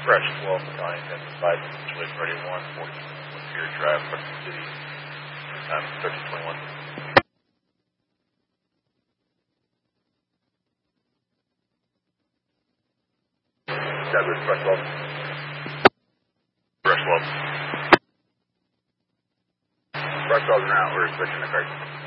Fresh 12 Battalion, identified situation ready 1, 40 Pier Drive, Preston City, time 1321. Douglas, Fresh 12. Fresh 12. Fresh 12 is around, we're switching the crisis.